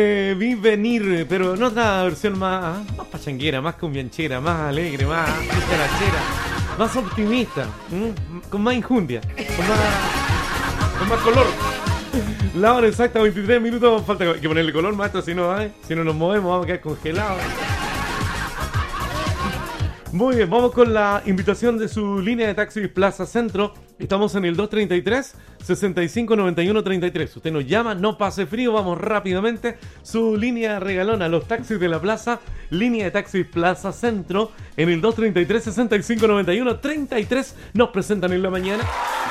Vi venir, pero en otra versión más pachanguera, más cumbianchera, más alegre, más dicharachera, más optimista, con más injundia, con más color. La hora exacta, 23 minutos, falta que ponerle color, maestro, si no nos movemos vamos a quedar congelados. Muy bien, vamos con la invitación de su línea de taxis Plaza Centro. Estamos en el 233-6591-33. Usted nos llama, no pase frío, vamos rápidamente. Su línea regalona, los taxis de la plaza, línea de taxis Plaza Centro, en el 233-6591-33. Nos presentan en la mañana.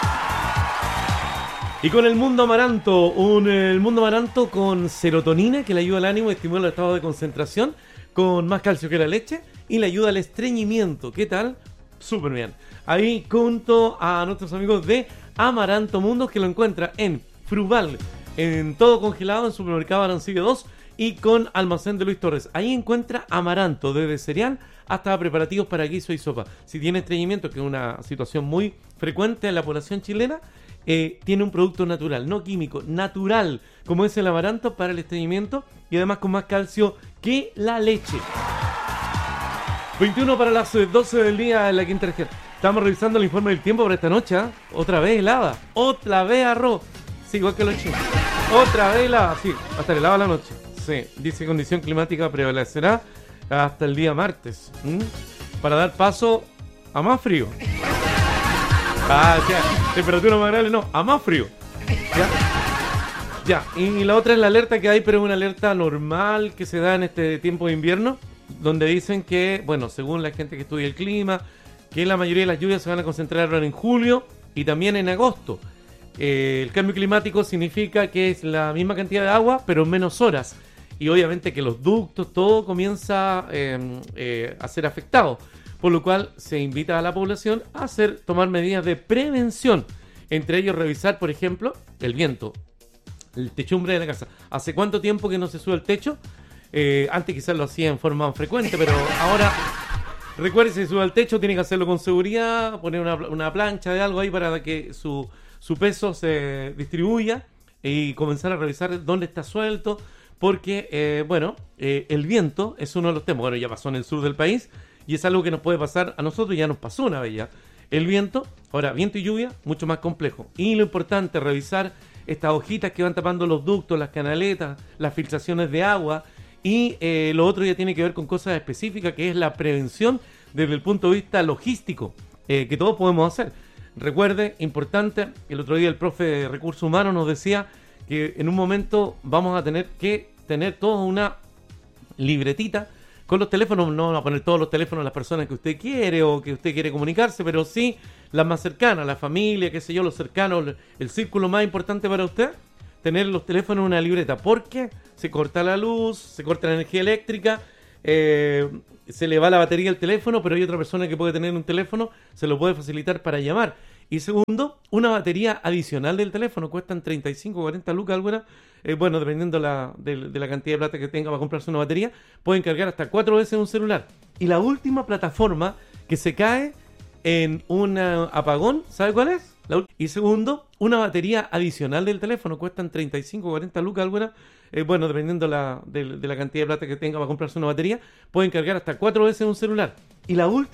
Y con el Mundo Amaranto, el Mundo Amaranto con serotonina que le ayuda al ánimo y estimula el estado de concentración, con más calcio que la leche y le ayuda al estreñimiento. ¿Qué tal? Súper bien. Ahí junto a nuestros amigos de Amaranto Mundo, que lo encuentra en Fruval, en todo congelado, en Supermercado Arancibia 2 y con Almacén de Luis Torres. Ahí encuentra Amaranto, desde cereal hasta preparativos para guiso y sopa. Si tiene estreñimiento, que es una situación muy frecuente en la población chilena, tiene un producto natural, no químico, natural, como es el Amaranto para el estreñimiento y además con más calcio que la leche. 21 para las 12 del día en la quinta región. Estamos revisando el informe del tiempo para esta noche. Otra vez helada, otra vez arroz. Sí, igual que los chinos. Otra vez helada, sí, va a estar helada la noche. Sí, dice condición climática prevalecerá hasta el día martes. Para dar paso a más frío. O sea, temperatura más agradable, no, a más frío. Ya, y la otra es la alerta que hay, pero es una alerta normal que se da en este tiempo de invierno, donde dicen que, bueno, según la gente que estudia el clima, que la mayoría de las lluvias se van a concentrar ahora en julio y también en agosto. El cambio climático significa que es la misma cantidad de agua, pero en menos horas. Y obviamente que los ductos, todo comienza a ser afectado. Por lo cual se invita a la población a tomar medidas de prevención. Entre ellos revisar, por ejemplo, el viento, el techumbre de la casa. ¿Hace cuánto tiempo que no se sube el techo? Antes quizás lo hacía en forma frecuente, pero ahora recuerde, si se sube al techo tiene que hacerlo con seguridad, poner una plancha de algo ahí para que su peso se distribuya y comenzar a revisar dónde está suelto, porque el viento es uno de los temas. Bueno, ya pasó en el sur del país y es algo que nos puede pasar a nosotros, ya nos pasó una vez ya. El viento, ahora viento y lluvia, mucho más complejo. Y lo importante es revisar estas hojitas que van tapando los ductos, las canaletas, las filtraciones de agua. Y lo otro ya tiene que ver con cosas específicas, que es la prevención desde el punto de vista logístico, que todos podemos hacer. Recuerde, importante, el otro día el profe de Recursos Humanos nos decía que en un momento vamos a tener que tener toda una libretita con los teléfonos. No vamos a poner todos los teléfonos a las personas que usted quiere o que usted quiere comunicarse, pero sí las más cercanas, la familia, qué sé yo, los cercanos, el círculo más importante para usted. Tener los teléfonos en una libreta, porque se corta la luz, se corta la energía eléctrica, se le va la batería al teléfono, pero hay otra persona que puede tener un teléfono, se lo puede facilitar para llamar. Y segundo, una batería adicional del teléfono, cuestan 35 o 40 lucas algunas, dependiendo de la cantidad de plata que tenga para comprarse una batería, pueden cargar hasta 4 veces un celular. Y la última plataforma que se cae en un apagón, ¿sabe cuál es? Y segundo, una batería adicional del teléfono, cuestan 35 o 40 lucas algunas, dependiendo de la cantidad de plata que tenga para comprarse una batería, pueden cargar hasta 4 veces un celular. Y la última